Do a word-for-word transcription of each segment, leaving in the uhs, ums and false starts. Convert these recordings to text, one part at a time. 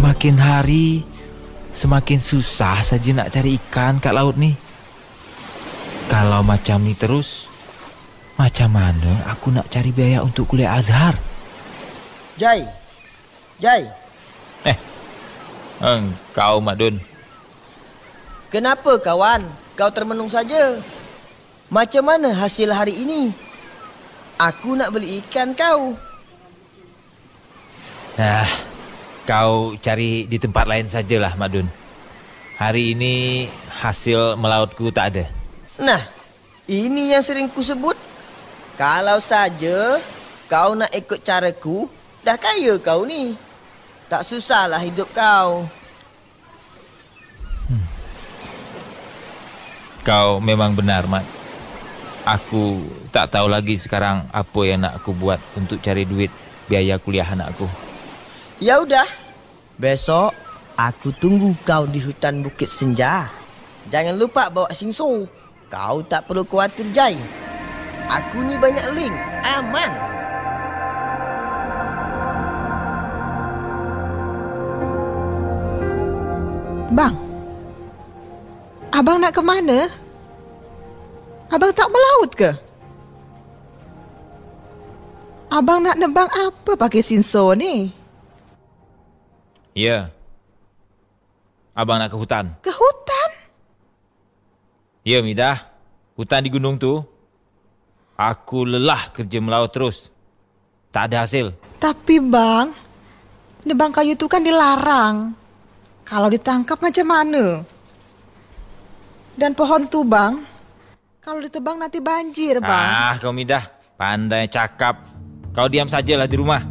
Semakin hari, semakin susah saja nak cari ikan kat laut ni. Kalau macam ni terus, macam mana aku nak cari biaya untuk kuliah Azhar? Jai, Jai. Eh, engkau Mak Dun. Kenapa kawan? Kau termenung saja. Macam mana hasil hari ini? Aku nak beli ikan kau. Nah, kau cari di tempat lain sajalah, Mak Dun. Hari ini hasil melautku tak ada. Nah, ini yang sering ku sebut. Kalau saja kau nak ikut caraku, dah kaya kau ni. Tak susahlah hidup kau. Hmm. Kau memang benar, Mat. Aku tak tahu lagi sekarang apa yang nak aku buat untuk cari duit biaya kuliah anakku. Ya udah, besok aku tunggu kau di hutan Bukit Senja. Jangan lupa bawa singso. Kau tak perlu khawatir, Jai. Aku ni banyak link, aman. Bang, abang nak ke mana? Abang tak melaut ke? Abang nak nebang apa pakai sinso ni? Ya, abang nak ke hutan. Ke hutan? Ya, Midah. Hutan di gunung tu. Aku lelah kerja melaut terus. Tak ada hasil. Tapi bang, nebang kayu tu kan dilarang. Kalau ditangkap macam mana? Dan pohon tu bang, kalau ditebang nanti banjir bang. Ah, kau Midah. Pandai cakap. Kau diam sajalah di rumah.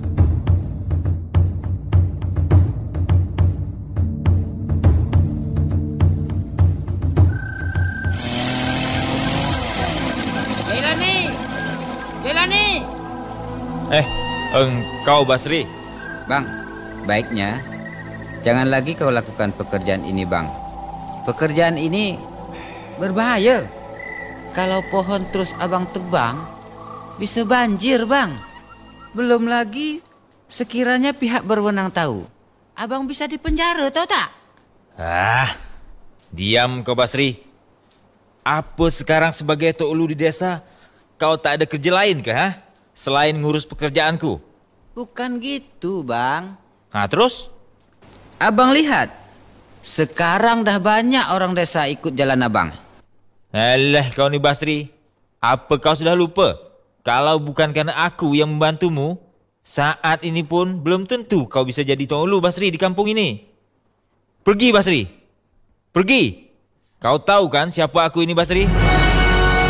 Jelani! Jelani! Eh, engkau Basri. Bang, baiknya jangan lagi kau lakukan pekerjaan ini, Bang. Pekerjaan ini berbahaya. Kalau pohon terus abang tebang, bisa banjir, Bang. Belum lagi sekiranya pihak berwenang tahu, abang bisa dipenjara, tahu tak? Ah, diam kau Basri. Apa sekarang sebagai Tok Ulu di desa, kau tak ada kerja lain ke, ha? Selain ngurus pekerjaanku? Bukan gitu, Bang. Nah, terus? Abang lihat, sekarang dah banyak orang desa ikut jalan abang. Alah kau ni Basri, apa kau sudah lupa? Kalau bukan kerana aku yang membantumu, saat ini pun belum tentu kau bisa jadi Tok Ulu Basri di kampung ini. Pergi Basri, pergi. Kau tahu kan siapa aku ini Basri?